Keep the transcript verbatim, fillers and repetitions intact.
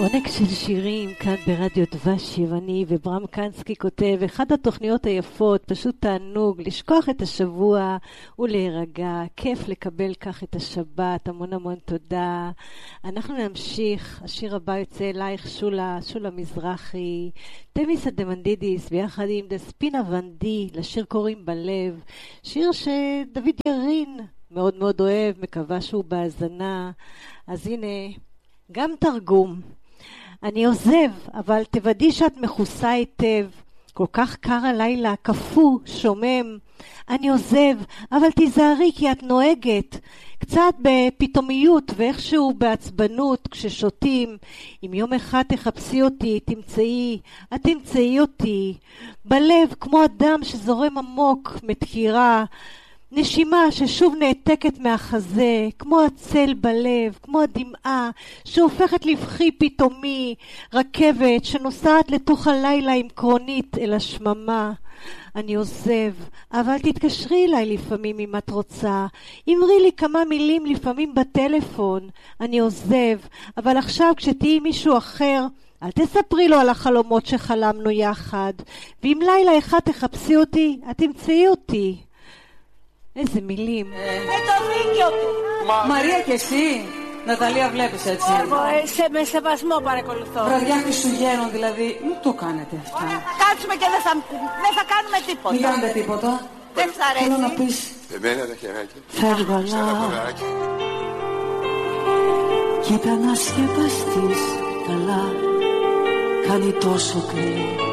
עונג של שירים כאן ברדיו דבש יווני, וברם קנסקי כותב, אחד התוכניות היפות, פשוט תענוג, לשכוח את השבוע ולהירגע, כיף לקבל כך את השבת, המון המון תודה. אנחנו נמשיך, השיר הבא יוצא אלייך שולה, שולה מזרחי, תמיסה דמנדידיס, ביחד עם דספינה ונדי, לשיר קוראים בלב, שיר שדוד ירין מאוד מאוד אוהב, מקווה שהוא בהזנה, אז הנה, גם תרגום. אני עוזב, אבל תוודאי שאת מכוסה היטב. כל כך קר הלילה, קפוא, שומם. אני עוזב, אבל תיזהרי כי את נוהגת. קצת בפתאומיות ואיכשהו בעצבנות כששותים. אם יום אחד תחפשי אותי, תמצאי, את תמצאי אותי. בלב כמו אדם שזורם עמוק, מתקירה. נשימה ששוב נעתקת מהחזה, כמו הצל בלב, כמו הדמעה שהופכת לבכי פתאומי, רכבת שנוסעת לתוך הלילה עם קרונית אל השממה. אני עוזב, אבל תתקשרי אליי לפעמים אם את רוצה. אמרי לי כמה מילים לפעמים בטלפון. אני עוזב, אבל עכשיו כשתהיי מישהו אחר, אל תספרי לו על החלומות שחלמנו יחד. ואם לילה אחד תחפשי אותי, את תמצאי אותי. איזה מילים. Με το δίκιο του. Μαρία και εσύ, Ναταλία, βλέπεις έτσι. Εγώ σε, με σεβασμό παρακολουθώ. Βραδιά Χριστουγέννων δηλαδή, μην το κάνετε αυτά. Ωραία, θα κάτσουμε και δεν θα, δεν θα κάνουμε τίποτα. Μην κάνετε τίποτα. Δεν θα αρέσει. Θέλω να πεις. Εμένα τα χεράκια. Φεύγω αλλά. Κοίτα να σκεπαστείς καλά. Κάνει τόσο κρύο.